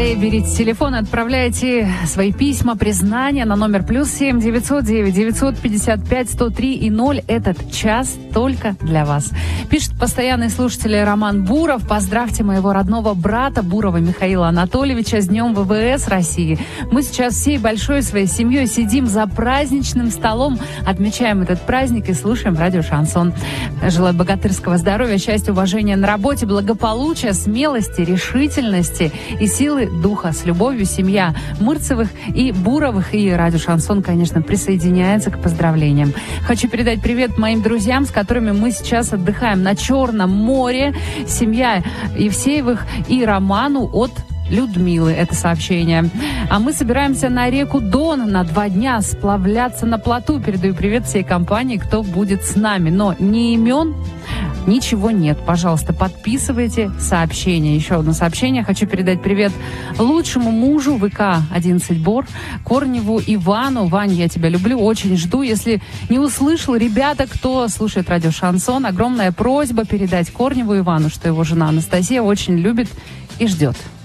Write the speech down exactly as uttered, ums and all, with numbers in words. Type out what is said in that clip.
Скорее берите телефон и отправляйте свои письма, признания на номер плюс семь девятьсот девять девятьсот пятьдесят пять сто три и ноль. Этот час только для вас. Пишет постоянный слушатель Роман Буров. Поздравьте моего родного брата Бурова Михаила Анатольевича с Днем ВВС России. Мы сейчас всей большой своей семьей сидим за праздничным столом, отмечаем этот праздник и слушаем радио «Шансон». Желаю богатырского здоровья, счастья, уважения на работе, благополучия, смелости, решительности и силы духа. С любовью, семья Мырцевых и Буровых. И радио «Шансон», конечно, присоединяется к поздравлениям. Хочу передать привет моим друзьям, с которыми мы сейчас отдыхаем на Черном море. Семья Евсеевых и Роману от Людмилы, это сообщение. А мы собираемся на реку Дон на два дня сплавляться на плоту. Передаю привет всей компании, кто будет с нами. Но ни имен, ничего нет. Пожалуйста, подписывайте сообщение. Еще одно сообщение. Хочу передать привет лучшему мужу ВК одиннадцать Бор, Корневу Ивану. Вань, я тебя люблю, очень жду. Если не услышал, ребята, кто слушает радио «Шансон», огромная просьба передать Корневу Ивану, что его жена Анастасия очень любит и ждет.